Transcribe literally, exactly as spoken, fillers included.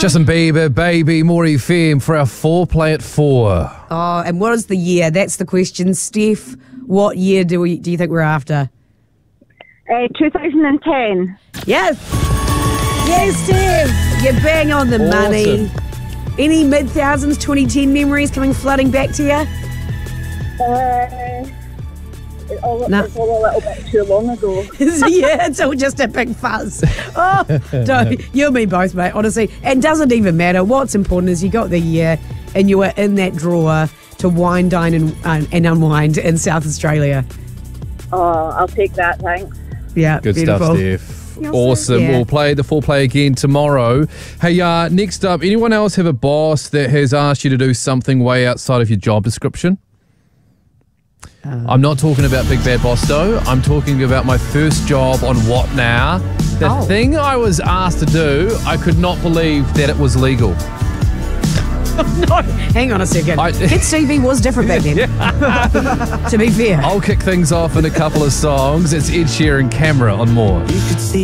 Justin Bieber, Baby, Maury Femme for our foreplay at four. Oh, and what is the year? That's the question. Steph, what year do we do you think we're after? Uh, two thousand ten. Yes. Yes, Steph. You're bang on the Awesome. money. Any mid-thousands twenty ten memories coming flooding back to you? Uh, it's, all, No. it's all a little bit too long ago. Yeah, it's all just a big fuzz. Oh, don't, you and me both, mate, honestly. And doesn't even matter. What's important is you got the year and you were in that drawer to wine, dine and, uh, and unwind in South Australia. Oh, I'll take that, thanks. Yeah, Good beautiful. stuff, Steph. You're so- Awesome. yeah. We'll play the full play again tomorrow. Hey, uh, next up, anyone else have a boss that has asked you to do something way outside of your job description? Uh, I'm not talking about Big Bad Boss though. I'm talking about my first job on What Now. The Oh. thing I was asked to do, I could not believe that it was legal. No, hang on a second. I- Kids T V was different back then. To be fair. I'll kick things off in a couple of songs. It's Ed Sheeran, Camera on More.